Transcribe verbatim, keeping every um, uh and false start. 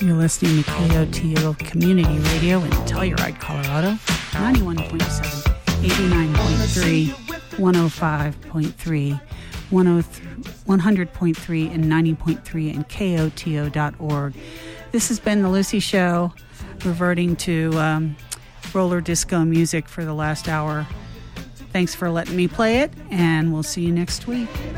You're listening to K O T O Community Radio in Telluride, Colorado, ninety-one point seven, eighty-nine point three, one oh five point three, one hundred point three, and ninety point three, and K O T O dot org. This has been The Lucy Show, reverting to um, roller disco music for the last hour. Thanks for letting me play it, and we'll see you next week.